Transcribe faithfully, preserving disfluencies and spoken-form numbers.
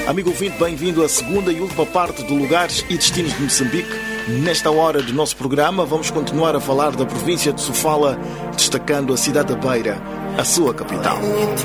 Amigo ouvinte, bem-vindo à segunda e última parte do Lugares e Destinos de Moçambique. Nesta hora do nosso programa vamos continuar a falar da província de Sofala, destacando a cidade da Beira, a sua capital.